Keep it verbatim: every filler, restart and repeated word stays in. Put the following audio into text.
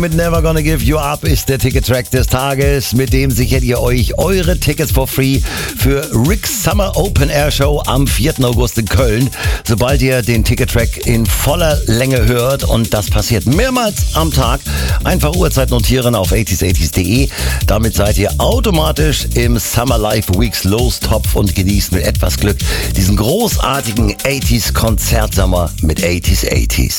Mit Never Gonna Give You Up ist der Ticket-Track des Tages. Mit dem sichert ihr euch eure Tickets for free für Rick's Summer Open Air Show am vierten August in Köln. Sobald ihr den Ticket-Track in voller Länge hört, und das passiert mehrmals am Tag, einfach Uhrzeit notieren auf achtziger achtzig punkt de. Damit seid ihr automatisch im Summer Life Weeks Lostopf und genießt mit etwas Glück diesen großartigen achtziger Konzertsommer mit achtziger achtzig.